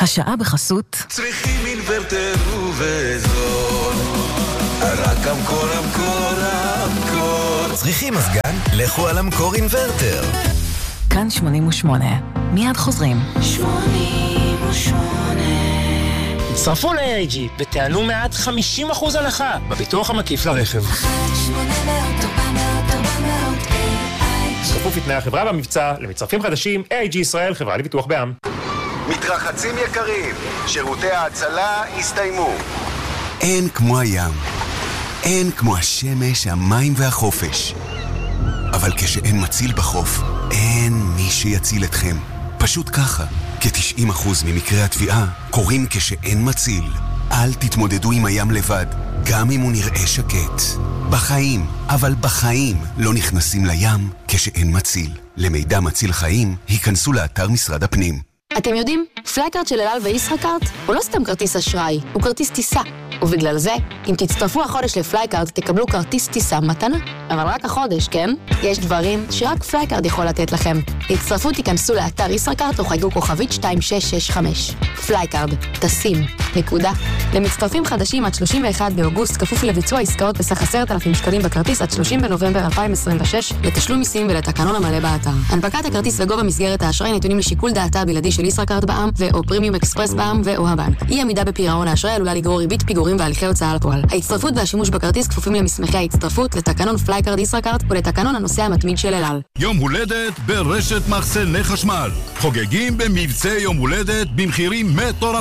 השעה בחסות צריכים אינוורטר ובזול, רק המקור המקור המקור. צריכים מזגן? לכו על המקור אינוורטר. כאן 88, מיד חוזרים. 88 הצטרפו ל-AIG ותענו מעט 50% הנחה בביטוח המקיף לרכב. 800-400-400 כפוף לתנאי החברה במבצע, למצטרפים חדשים, AIG ישראל, חברה לביטוח בע"מ. מתרחצים יקרים, שירותי ההצלה הסתיימו. אין כמו הים, אין כמו השמש, המים והחופש. אבל כשאין מציל בחוף, אין מי שיציל אתכם. פשוט ככה, כ-90% ממקרי התביעה קורים כשאין מציל. אל תתמודדו עם הים לבד, גם אם הוא נראה שקט. בחיים, אבל בחיים לא נכנסים לים כשאין מציל. למידע מציל חיים, היכנסו לאתר משרד הפנים. אתם יודעים, פלייקארד של אל על וישראכרט הוא לא סתם כרטיס אשראי, הוא כרטיס טיסה. ובגלל זה, אם תצטרפו החודש לפלייקארד, תקבלו כרטיס טיסה מתנה. אבל רק החודש, כן? יש דברים שרק פלייקארד יכול לתת לכם. תצטרפו, תיכנסו לאתר ישראכרט או חייגו כוכבית 2665. פלייקארד, טסים, נקודה. למצטרפים חדשים עד 31 באוגוסט, כפוף לביצוע עסקאות בסך 10,000 שקלים בכרטיס עד 30 בנובמבר 2026, לתשלום מיסים ולתקנון המלא באתר. הנפקת הכרטיס וגובה מסגרת האשראי נתונים לשיקול דעתה הבלעדי של ישראכרט בע"מ ו/או פרימיום אקספרס בע"מ ו/או הבנק. אי עמידה בפירעון האשראי עלולה לגרור ריבית פיגורים והליכי הוצאה לפועל. ההצטרפות והשימוש בכרטיס כפופים למסמכי ההצטרפות, לתקנון פלייקארד ישראכרט ולתקנון הנוסע המתמיד של אל על. יום הולדת ברשת מחסני חשמל. חוגגים במבצע יום הולדת במחירים מטורפים.